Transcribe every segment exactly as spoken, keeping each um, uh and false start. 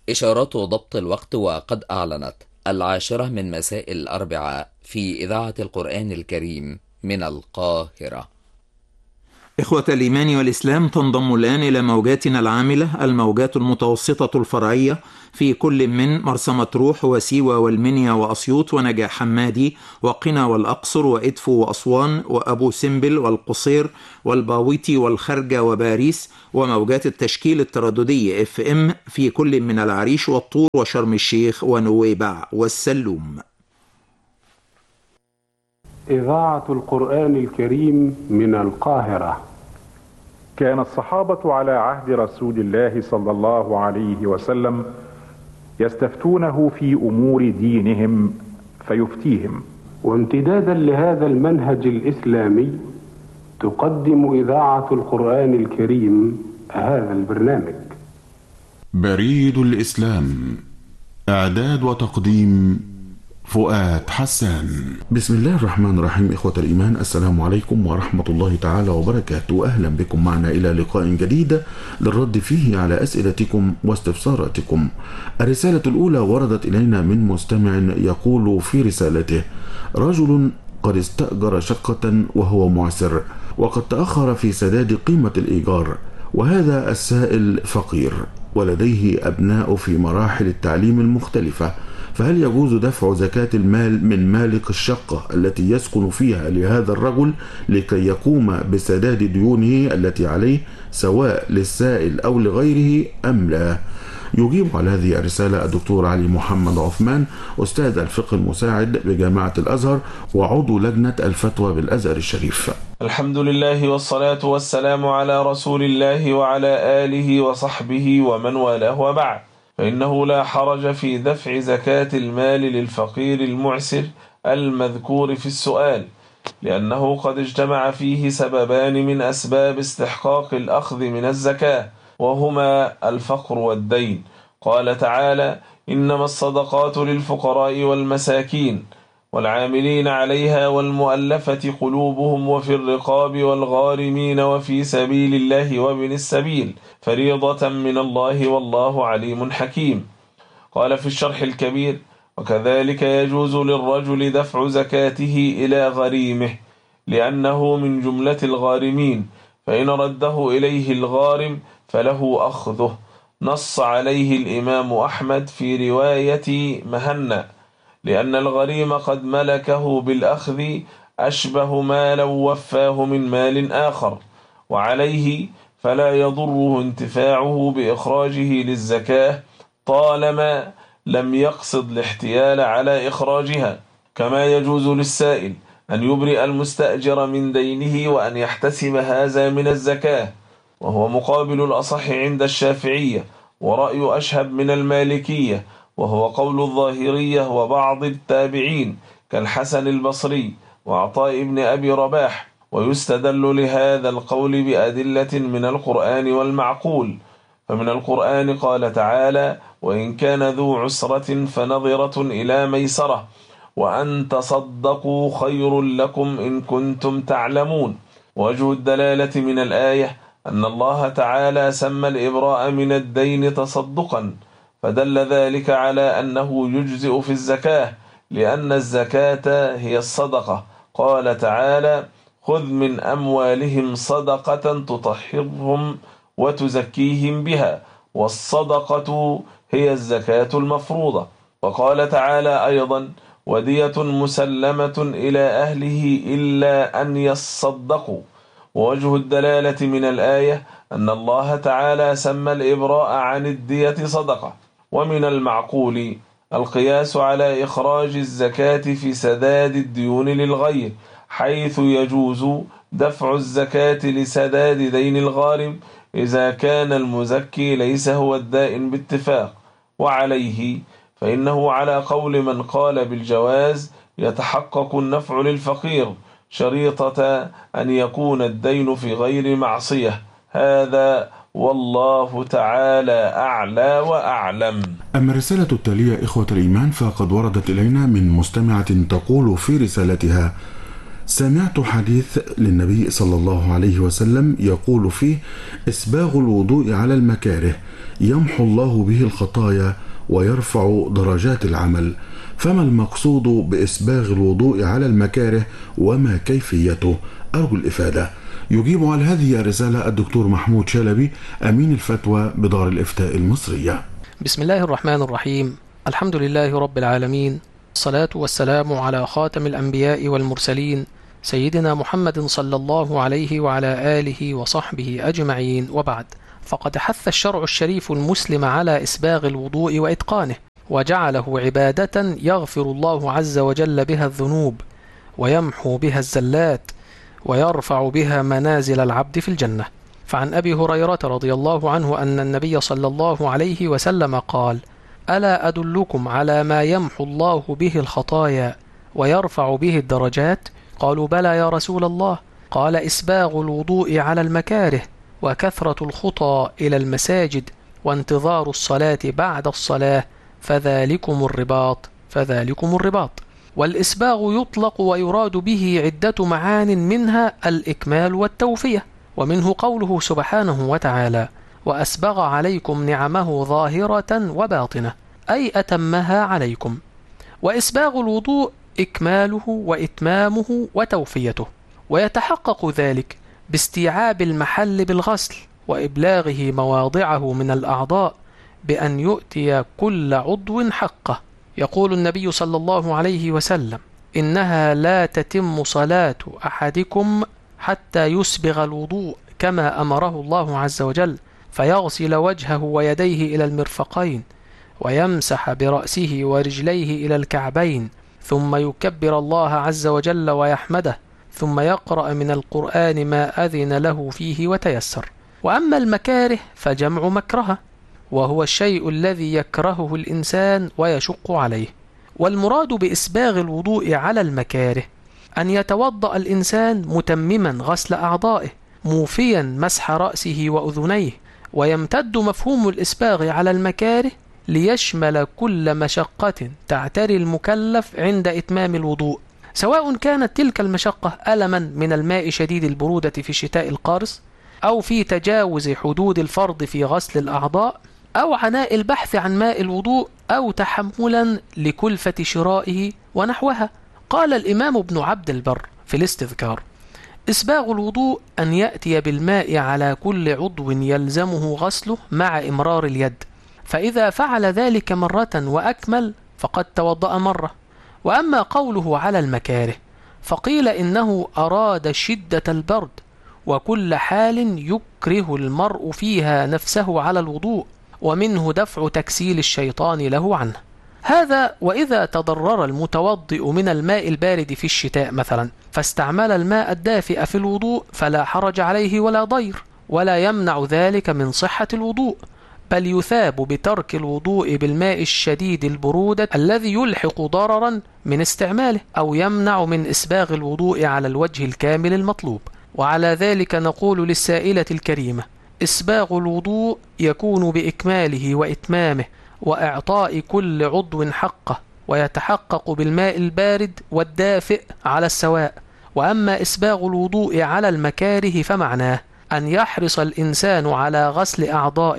إشارات ضبط الوقت، وقد أعلنت العاشرة من مساء الأربعاء في إذاعة القرآن الكريم من القاهرة. إخوة الإيمان والإسلام، تنضم الآن إلى موجاتنا العاملة الموجات المتوسطة الفرعية في كل من مرسى مطروح وسيوة والمنيا وأسيوط ونجع حمادي وقنا والأقصر وإدفو وأسوان وأبو سمبل والقصير والباويتي والخرجة وباريس، وموجات التشكيل الترددي اف ام في كل من العريش والطور وشرم الشيخ ونويبع والسلوم. إذاعة القرآن الكريم من القاهرة. كان الصحابة على عهد رسول الله صلى الله عليه وسلم يستفتونه في أمور دينهم فيفتيهم، وامتدادا لهذا المنهج الإسلامي تقدم إذاعة القرآن الكريم هذا البرنامج. بريد الإسلام، إعداد وتقديم فؤاد حسان. بسم الله الرحمن الرحيم. إخوة الإيمان، السلام عليكم ورحمة الله تعالى وبركاته. أهلا بكم معنا إلى لقاء جديد للرد فيه على أسئلتكم واستفساراتكم. الرسالة الأولى وردت إلينا من مستمع يقول في رسالته: رجل قد استأجر شقة وهو معسر، وقد تأخر في سداد قيمة الإيجار، وهذا السائل فقير ولديه أبناء في مراحل التعليم المختلفة، فهل يجوز دفع زكاة المال من مالك الشقة التي يسكن فيها لهذا الرجل لكي يقوم بسداد ديونه التي عليه سواء للسائل أو لغيره أم لا؟ يجيب على هذه الرسالة الدكتور علي محمد عثمان، أستاذ الفقه المساعد بجامعة الأزهر وعضو لجنة الفتوى بالأزهر الشريف. الحمد لله والصلاة والسلام على رسول الله وعلى آله وصحبه ومن والاه، وبعد، فإنه لا حرج في دفع زكاة المال للفقير المعسر المذكور في السؤال، لأنه قد اجتمع فيه سببان من أسباب استحقاق الأخذ من الزكاة، وهما الفقر والدين. قال تعالى: إنما الصدقات للفقراء والمساكين والعاملين عليها والمؤلفة قلوبهم وفي الرقاب والغارمين وفي سبيل الله وابن السبيل فريضة من الله والله عليم حكيم. قال في الشرح الكبير: وكذلك يجوز للرجل دفع زكاته إلى غريمه لأنه من جملة الغارمين، فإن رده إليه الغارم فله أخذه. نص عليه الإمام أحمد في رواية مهنا، لأن الغريم قد ملكه بالأخذ أشبه ما لو وفاه من مال آخر، وعليه فلا يضره انتفاعه بإخراجه للزكاة طالما لم يقصد الاحتيال على إخراجها. كما يجوز للسائل أن يبرئ المستأجر من دينه وأن يحتسب هذا من الزكاة، وهو مقابل الأصح عند الشافعية ورأي أشهب من المالكية، وهو قول الظاهرية وبعض التابعين كالحسن البصري وعطاء بن أبي رباح. ويستدل لهذا القول بأدلة من القرآن والمعقول. فمن القرآن قال تعالى: وإن كان ذو عسرة فنظرة إلى ميسرة وأن تصدقوا خير لكم إن كنتم تعلمون. وجه الدلالة من الآية أن الله تعالى سمى الإبراء من الدين تصدقا، فدل ذلك على أنه يجزئ في الزكاة، لأن الزكاة هي الصدقة. قال تعالى: خذ من أموالهم صدقة تطهرهم وتزكيهم بها، والصدقة هي الزكاة المفروضة. وقال تعالى أيضا: ودية مسلمة إلى أهله إلا أن يصدقوا. ووجه الدلالة من الآية أن الله تعالى سمى الإبراء عن الدية صدقة. ومن المعقول القياس على إخراج الزكاة في سداد الديون للغير، حيث يجوز دفع الزكاة لسداد دين الغارم إذا كان المزكي ليس هو الدائن باتفاق. وعليه فإنه على قول من قال بالجواز يتحقق النفع للفقير شريطة أن يكون الدين في غير معصية. هذا والله تعالى أعلى وأعلم. أما الرسالة التالية إخوة الإيمان فقد وردت إلينا من مستمعة تقول في رسالتها: سمعت حديث للنبي صلى الله عليه وسلم يقول فيه: إسباغ الوضوء على المكاره يمحو الله به الخطايا ويرفع درجات العمل. فما المقصود بإسباغ الوضوء على المكاره وما كيفيته؟ أرجو الإفادة. يجيب على هذه الرسالة الدكتور محمود شلبي، أمين الفتوى بدار الإفتاء المصرية. بسم الله الرحمن الرحيم. الحمد لله رب العالمين، الصلاة والسلام على خاتم الأنبياء والمرسلين سيدنا محمد صلى الله عليه وعلى آله وصحبه أجمعين، وبعد. فقد حث الشرع الشريف المسلم على إسباغ الوضوء وإتقانه، وجعله عبادة يغفر الله عز وجل بها الذنوب، ويمحو بها الزلات، ويرفع بها منازل العبد في الجنة. فعن أبي هريرة رضي الله عنه أن النبي صلى الله عليه وسلم قال: ألا أدلكم على ما يمحو الله به الخطايا ويرفع به الدرجات؟ قالوا: بلى يا رسول الله. قال: إسباغ الوضوء على المكاره، وكثرة الخطى إلى المساجد، وانتظار الصلاة بعد الصلاة، فذلكم الرباط فذلكم الرباط. والإسباغ يطلق ويراد به عدة معان، منها الإكمال والتوفية، ومنه قوله سبحانه وتعالى: وأسبغ عليكم نعمه ظاهرة وباطنة، أي أتمها عليكم. وإسباغ الوضوء إكماله وإتمامه وتوفيته، ويتحقق ذلك باستيعاب المحل بالغسل، وإبلاغه مواضعه من الأعضاء، بأن يؤتي كل عضو حقه. يقول النبي صلى الله عليه وسلم: إنها لا تتم صلاة أحدكم حتى يسبغ الوضوء كما أمره الله عز وجل، فيغسل وجهه ويديه إلى المرفقين، ويمسح برأسه ورجليه إلى الكعبين، ثم يكبر الله عز وجل ويحمده، ثم يقرأ من القرآن ما أذن له فيه وتيسر. وأما المكاره فجمع مكرهة، وهو الشيء الذي يكرهه الإنسان ويشق عليه. والمراد بإسباغ الوضوء على المكاره أن يتوضأ الإنسان متمما غسل أعضائه، موفيا مسح رأسه وأذنيه. ويمتد مفهوم الإسباغ على المكاره ليشمل كل مشقة تعتري المكلف عند إتمام الوضوء، سواء كانت تلك المشقة ألما من الماء شديد البرودة في الشتاء القارس، أو في تجاوز حدود الفرض في غسل الأعضاء، أو عناء البحث عن ماء الوضوء، أو تحملا لكلفة شرائه ونحوها. قال الإمام ابن عبد البر في الاستذكار: إسباغ الوضوء أن يأتي بالماء على كل عضو يلزمه غسله مع إمرار اليد، فإذا فعل ذلك مرة وأكمل فقد توضأ مرة. وأما قوله على المكاره فقيل إنه أراد شدة البرد، وكل حال يكره المرء فيها نفسه على الوضوء، ومنه دفع تكسيل الشيطان له عنه. هذا وإذا تضرر المتوضئ من الماء البارد في الشتاء مثلا، فاستعمل الماء الدافئ في الوضوء، فلا حرج عليه ولا ضير، ولا يمنع ذلك من صحة الوضوء، بل يثاب بترك الوضوء بالماء الشديد البرودة الذي يلحق ضررا من استعماله، أو يمنع من إسباغ الوضوء على الوجه الكامل المطلوب. وعلى ذلك نقول للسائلة الكريمة: إسباغ الوضوء يكون بإكماله وإتمامه، وإعطاء كل عضو حقه، ويتحقق بالماء البارد والدافئ على السواء. وأما إسباغ الوضوء على المكاره فمعناه أن يحرص الإنسان على غسل أعضائه،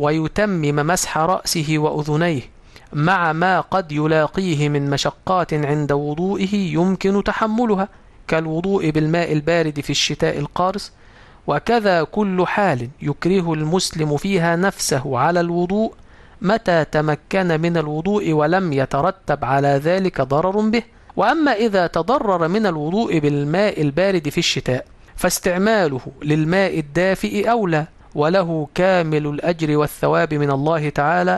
ويتمم مسح رأسه وأذنيه، مع ما قد يلاقيه من مشقات عند وضوئه يمكن تحملها، كالوضوء بالماء البارد في الشتاء القارس. وكذا كل حال يكره المسلم فيها نفسه على الوضوء متى تمكن من الوضوء ولم يترتب على ذلك ضرر به. وأما إذا تضرر من الوضوء بالماء البارد في الشتاء فاستعماله للماء الدافئ أولى، وله كامل الأجر والثواب من الله تعالى،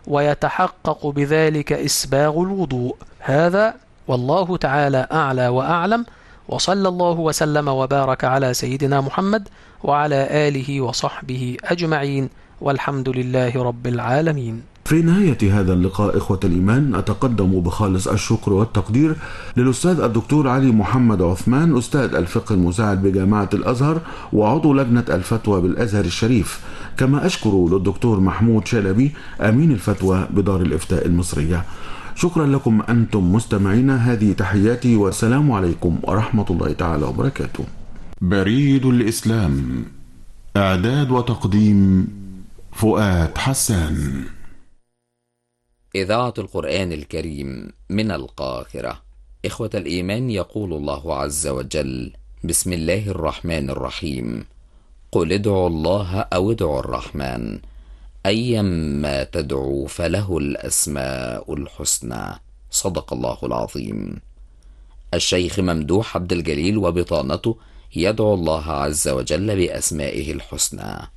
ويتحقق بذلك إسباغ الوضوء. هذا والله تعالى أعلى وأعلم، وصلى الله وسلم وبارك على سيدنا محمد وعلى آله وصحبه أجمعين، والحمد لله رب العالمين. في نهاية هذا اللقاء إخوة الإيمان، أتقدم بخالص الشكر والتقدير للأستاذ الدكتور علي محمد عثمان، أستاذ الفقه المساعد بجامعة الأزهر وعضو لجنة الفتوى بالأزهر الشريف، كما أشكر للدكتور محمود شلبي أمين الفتوى بدار الإفتاء المصرية. شكرا لكم أنتم مستمعينا، هذه تحياتي والسلام عليكم ورحمة الله تعالى وبركاته. بريد الإسلام، إعداد وتقديم فؤاد حسان. إذاعة القرآن الكريم من القاهرة. إخوة الإيمان، يقول الله عز وجل: بسم الله الرحمن الرحيم. قل ادعوا الله أو ادعوا الرحمن أيما تدعوا فله الأسماء الحسنى. صدق الله العظيم. الشيخ ممدوح عبد الجليل وبطانته يدعو الله عز وجل بأسمائه الحسنى.